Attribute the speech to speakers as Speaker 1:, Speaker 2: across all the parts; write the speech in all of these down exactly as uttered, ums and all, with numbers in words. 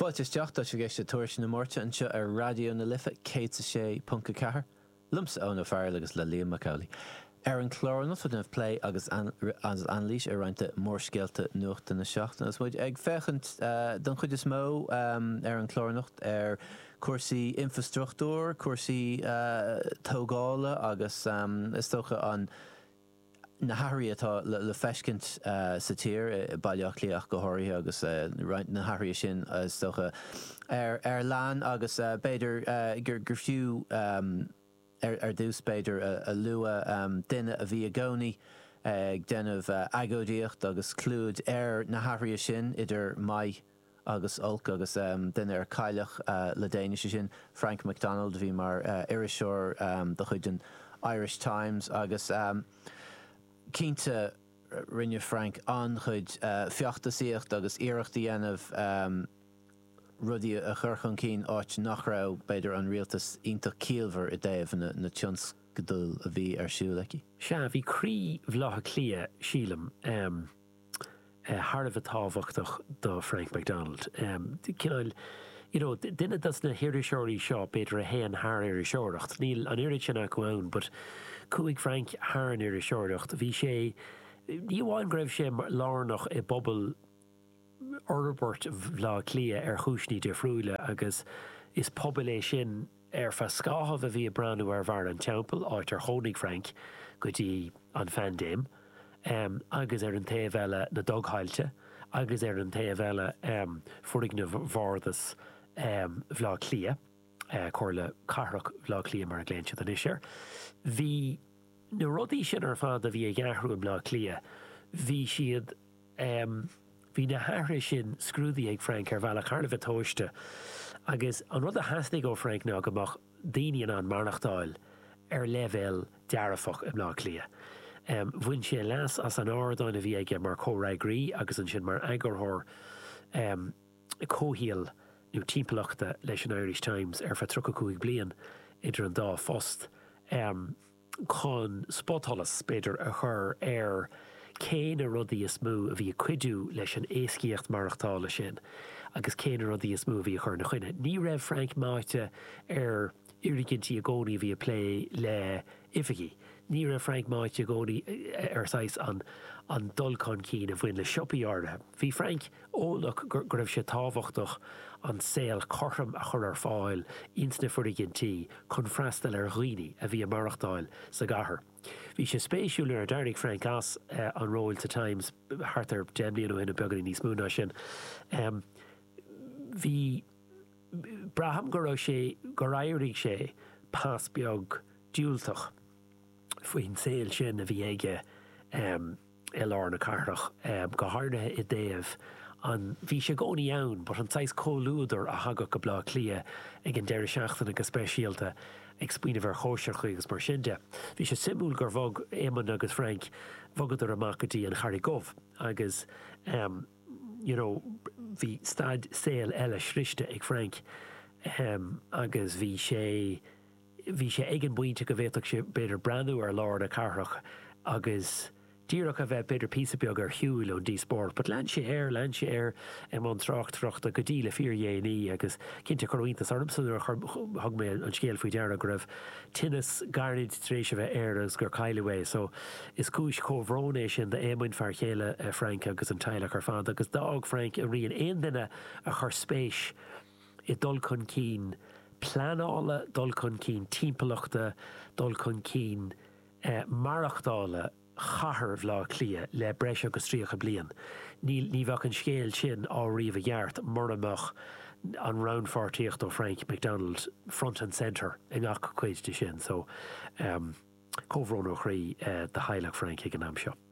Speaker 1: Fáilte teachta se géiste tuair na mórte an seo ar radio na lifa cé sé punca cethir. Lumsa ón a fearr agus le Liam Macaulay. Ar an chlóran fa den play agus an as anlís ar reinta mór scéalta nuachta na seachtain. As muid ag fechant uh, don chuid is mó um, ar an chlóranucht ar cuasaí infrastruchtúr, cuasaí uh, tógála agus um, is tócha an na Harry atá le, le feiscint uh, sa tír uh, bailach líach go háirithe agus uh, right na Harry sin uh, is tócha ar, ar lán agus uh, beidir uh, gur, gur fiú um, ar, ar dús beidir a, a lua um, duine a bhí a gcónaí ag denmh uh, agódíocht agus clúd ar na Harry sin idir mai agus olc agus um, duine ar caiilech uh, le déine sin Frank McDonald bhí mar uh, iriseoir um, do chuid an Irish Times agus um, cínta rinne Frank an chuid uh, feachtasíocht agus iireachtaí anamh um, rudí a churchan cín áit nach rá beidir an rialtas ionta cíalmhar i dtaobh na, na tions godul a bhí ar siúlaici.
Speaker 2: Se bhí crí bhlátha clia sílam um, uh, Harvah tábhachtach do Frank McDonald. Um, Cinál, you know, duine das na hiiriseoirí seo beidir a héan thar iiriseoireacht. Níl an iiri sin acu ann, but cuaig Frank thar an iiriseoireacht. Bhí sé, ní bháin greibh sé lárnach i bobbal Orbert bhlá clia ar chúisní de friúile agus is poblé sin ar fa scáthah a bhí brandú ar bhar an teampel áit ar chónig Frank go dtí an fandéim um, agus ar an taobh eile na dogthailte agus ar an taobh eile um, furig na bhórdas um, bhlá clia uh, chuir le carach bhlá clia mar a gléintse an isir. Bhí na rudaí sin ar fad a bhí a gceathrú bhlá clia bhí siad um, Bhí na Harry sin scrúdaí ag Frank ar bhela Harvah tóiste agus an rud a hasnig ó Frank ná gomach daoine an marnachtáil ar level dearafach im lá clia. Um, Bhain sé leas as an ádáin a bhí ag mar córáigrí agus an sin mar agurthór um, cóhíal nó timpachta leis an Irish Times ar fa trucha cúig blian idir an dá fost um, chun spothallas beidir a chur ar céin a rudaí is mú a bhí cuidú leis an éascíocht marachtála sin agus céin a rudaí is mú a bhí chur na chuine. Ní raibh Frank máite ar irigintí a gcónaí bhí a play le ifigí. Ní raibh Frank máite a gcónaí ar sais an, an dulcán cín a bhain le siopaí orthe. Bhí Frank ólach gur raibh sé tábhachtach an saoil chortham a chur ar fáil insna furigintí chun freastal ar ghuiní a bhí a marachtáil sa gcathair. Bhí sé spéisiúil ar Derek Frank as uh, an Royalty Times hartar déimlíonn ó ina beganí níos múna sin. Um, Bhí braham go raibh sé go raibhrigh sé pás beag diúltach faoin saoil sin a bhí aige um, i lár na cartach um, go háirthe i déobh an bhí sé gcónaí ann, but an tais cólúdar a thugad go blá clia ag an deir seachtain agus speisialta ag spíine bhar chóisiir chuigus mar sinnte. Bhí sé simúil gur bhog Éamon agus Frank bhogad ar amach gotí an Charigóh agus um, you know, bhí stad saoil eile sriste ag Frank um, agus bhí sé bhí sé ag an buinte go bhéach sé beidir brandú ar lár na cartach agus díreach a bheith beidir písa beag ar hiúil ó dí sport, but lean sé air, lean sé air am an tracht tracht a go dí le fíor dhéanaí agus cinnte choíntas armsan ar thug mé an scéal faoi dearna go raibh tinnis garnid trééis a bheith air agus gur caiilehé, so is cúis chomhrónéis sin de émainn fear chéile Frank agus an teilech ar fad agus dág Frank a rion aon duine a chur spéis i dul chun cín planála, dul chun cín timpachta, dul chun cín uh, marachtála chahar bhlá clia le breis agus tríocha blian. Ní, ní bhach an scéal sin á riomh a gheart mar amach an roundfartíocht ó Frank McDonald front and centre in ach chuid de sin. So um, cóhrón ó chrí uh, de heileach Frank ag an am seo.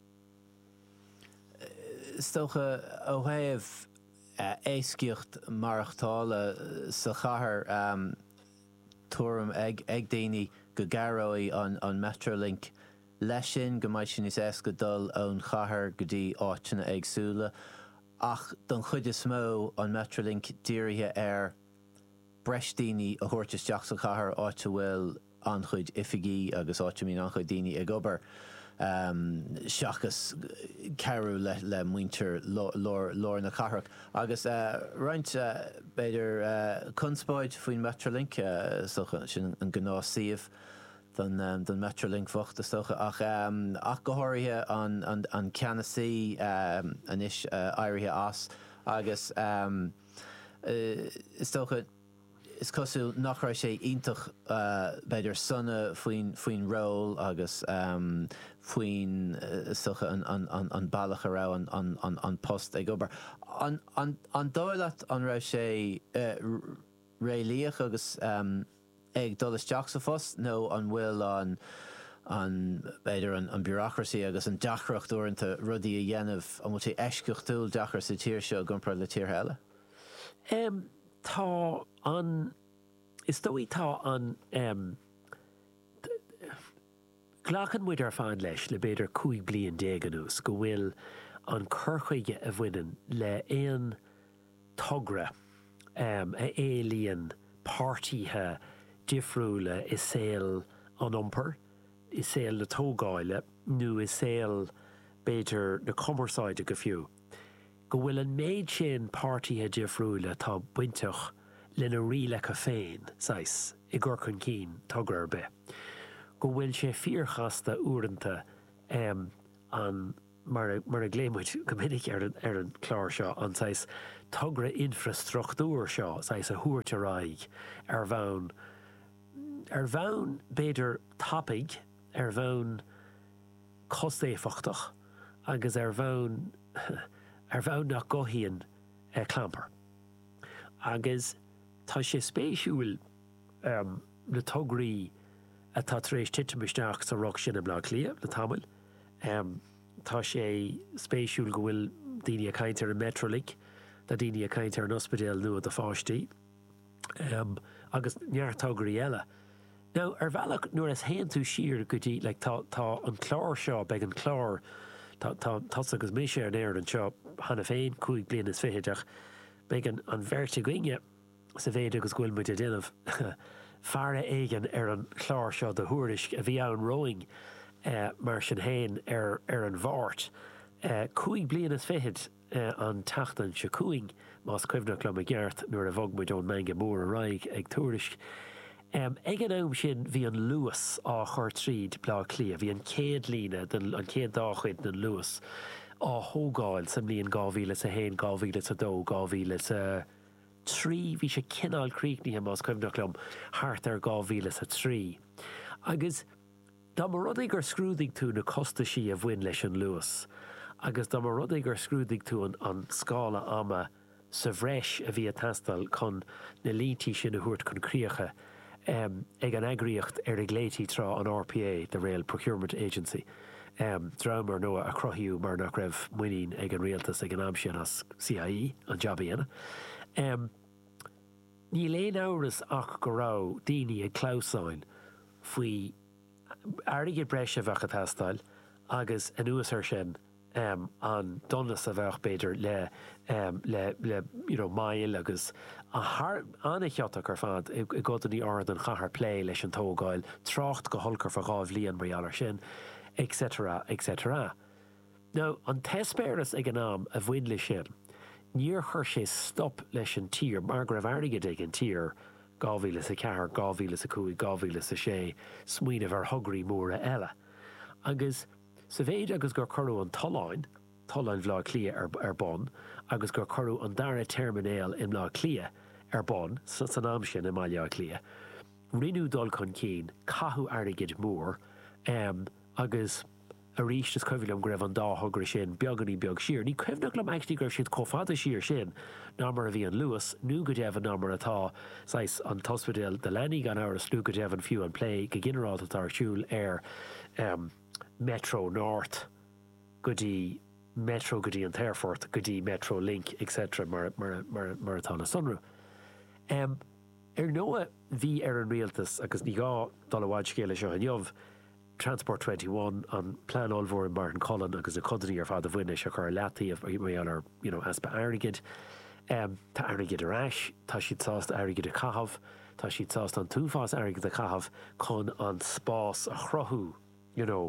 Speaker 1: Stocha ó thaobh uh, éasciocht marachtála sa chathair um, túram ag, ag daoine go garóí an, an Metrolink leis sin go mbeidh sin is éasca dul ón chathair go dtí áitina agsúla ach don chuid is mó an Metrolink dírithe ar breistíní a thuirteas teach sa chathair áite bhfuil an chuid ifigí agus áite mín an chuid daoine ag obair. um, seachas carú le, le muintir lór na carach. Agus uh, roint uh, beidir uh, kunspóid faoin Metrolink, uh, socha sin an gná siomh don, um, don Metrolink fochta socha. Ach, um, ach gohoirithe an, an, an Canasí um, anis uh, airithe as. Agus um, uh, is socha is cosú nach raibh sé iontach uh, beidir sunna faoin faoin ról agus um, faoin uh, socha an, an, an, an bailach ará an, an, an, an post ag obair. An, an, an dóileat an raibh sé uh, réilíoch agus um, ag dolas teach sa fós nó an bhfuil an an beidir an, an bureaucracy agus an deachreacht uaireanta rudaí a dhéanamh an bhfuil sé eisceocht túil deachar sa tír seo gompar le tír heile?
Speaker 2: Um, tá an is dóí tá an um, ghlachan muid ar fáin leis le beidir cúig bliain déag anús go bhfuil an curchuige a bhainean le éon togra um, a éilíonn pártíthe difriúla is saoil an iompar, is saoil na tógáile nó is saoil beidir na commerceáide go fiú. Go bhfuil an méid sin pártíthe difriúla tá buinteach lena rilecha féin, sais, i gcurchan cín tugra ar be. Go bhfuil sé fíorchasta uaireanta um, an mar, mar a gléimid go minic ar, ar an chlár seo an sais tugra infrastruchtúr seo, sais a thuairt aráig ar bhain ar bhain beidir tapig, ar bhain costéfachtach agus ar bhain ar bhain nach gohíonn uh, clamper. Agus tá sé spéisiúil um, na tugraí atá tar éis titimisteach sa roch sin am lá clia, na tamil. Um, tá sé spéisiúil go bhfuil daoine a caint ar an Metrolink, tá daoine a caint ar an ospidéal nua a fáistí, um, agus neart tugraí eile. Now, ar bhealach nuair is héan tú siar go dtí, like, tá, tá an chlár seo, beag an chlár, tá, tá, tá agus mé sé ar an seo, hana féin, cúig bliain is féideach, beag an, an verte goinge, sa bhéad agus gúil muid a déanamh fearre éigen ar an chlár seo de thuairisc a bhí an roing uh, mar sin héin ar, ar an bhart. Uh, cúig bliain is féid uh, an tachtan se cúig más cuimhnach le a gceart nuair a bhog muid ón menge mór a raig ag thuairisc. Um, ag an am sin bhí an luas á chuir tríd blá clia, bhí an céad lína, den, an céad dáchuid den luas á thógáil sam líon gámhíle sa héin, gámhíle sa dó, gámhíle sa trí, bhí sé cinál críicníthe más cuimhnach lom thart ar gámhíle sa trí. Agus dá mar rud ag gur scrúdaigh tú na costaisí a bhain leis an luas, agus dá mar rud ag gur scrúdaigh tú an, an scála ama sa bhreis a bhí a tastal chun na lítí sin a thuairt chun críocha um, ag an agriocht ar ag léití trá an R P A, the Rail Procurement Agency. Um, Drámar nua a crothú mar nach raibh muoín ag an rialtas ag an amsin as C I E an jobí ana. Um, ní léon áras ach go rá daoine ag clúsáin faoi airgid breis a bhecha tastáil agus an uasar sin um, an donas a bheith beidir le, um, le, le you know, mail agus anna cheatach ar fad i gcódaí ard an chahar plé leis an tógáil, trácht go holcar fa gáh líon mar sin, et cetera, et cetera. Now, an tespéras ag an am a bhain le sin, níor chuir sé stop leis an tír, mar go raibh airgid ag an tír, gámhíle sa ceathair, gámhíle sa cúig, gámhíle sa sé, smaoinemh ar thugraí móra eile. Agus sa bhéad agus gur curú an toláin, toláin bhlá clia ar, ar bon, agus gur curú an dara terminéal im lá clia ar bon, sa san am sin im maiile clia, rinú dul chun cín, cathú airgid mór, um, agus a ríist is coimhlumm go raibh an dá thugra sin beaganí beag siar. Ní coimhnach le meachtaí gur siad cófada siar sin ná mar a bhí an luas, nó go déobh ná mar atá sais an tospidéal de lenig an áras nó go déobh an fiú an plé go gineráil atá siúil ar um, Metro North go dtí Metro go dtí an Tairfort go dtí Metro Link, et cetera mar, mar, mar, mar atá na sunrú. Um, ar nóa bhí ar an rialtas agus ní gá dul bháid scéile seo an jobh Transport twenty-one an plan olmhór in Martin Cullen agus a codaí ar fad a bhuine se chur leataí a mé ar you know, aspa airgid. Um, tá airgid arás, tá siad sásta airgid a cahabh, tá siad sásta an túfás airgid a cahabh chun an spás a chrothú, you know,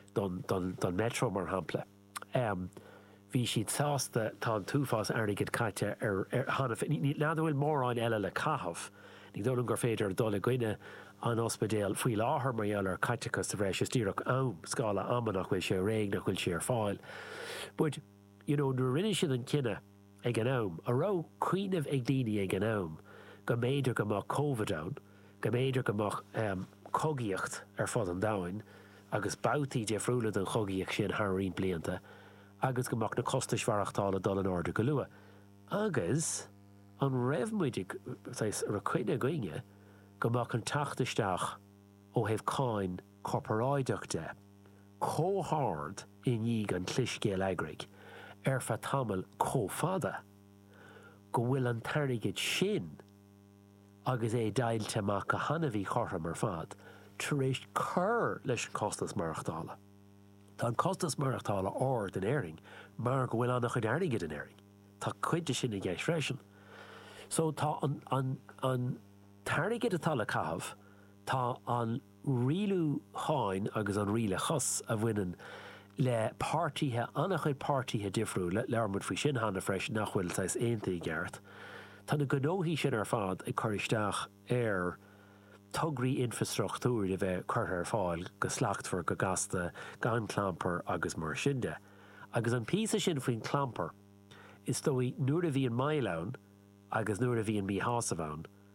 Speaker 2: don, don, don metro mar hampla. Um, Bhí siad sásta tá an túfás airgid caite ar hána ní bhfuil mórráin eile le cathmh. Ní dólan gur féidir dul gcuine an ospidéal faoi láthair mar eall ar caitechas a bheith sé stíreach am scála ammanach bhfuil sé réig nach bhfuil sé ar fáil. But, you know, nuair rinne siad an cinenne ag an am, a rá cuiineh ag daoine ag an am, go méidir go mach COVID ann, go méidir go mach um, cogaíocht ar fud an dain, agus boutíí defriúla an chogaíocht sin thraín blianta, agus go mach na costasmharachtála dul an orda go lua. Agus, an raibhmuidig ar a cuine goine, go mach an tachtasteach ó hebh cáin corporáideachta, cóthard i níg an tliscéal eagraigh, ar fa tamil cófada, go bhfuil an tarigid sin, agus é dailte mac a hanahí chortha mar fad, tar éis chur leis an costas marachtála. Tá an costas marachtála ár den éiring, mar go bhfuil annach chun airigid an éiring. Tá cuide sin i gceis freisin. So tá an, an, an tarigid atá le cathmh, tá an rialú cháin agus an riale chus a bhainean le pártíthe, annach chuid pártíthe difriú le learmid faoi sin hanna freis nach bhfuil tais aontaí gceart. Tá na gnóthaí sin ar fad ag choristeach ar tugraí infrastruchtúr a bheith chuirtha ar fáil go slachtfar go gasta gan clamper agus mar sinnde. Agus an písa sin faoin clamper is dói nuair a bhí an maileann agus nuair a bhí an mí hásamhain